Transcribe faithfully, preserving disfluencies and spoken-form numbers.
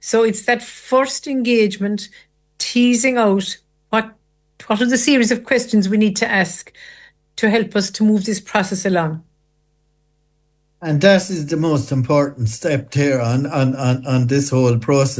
So it's that first engagement, teasing out what what are the series of questions we need to ask to help us to move this process along. And that is the most important step there on, on, on, on this whole process.